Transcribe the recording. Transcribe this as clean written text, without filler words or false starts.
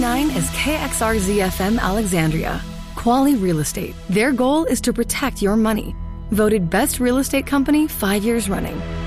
99 is KXRZ-FM Alexandria. Quali Real Estate. Their goal is to protect your money. Voted Best Real Estate Company 5 years running.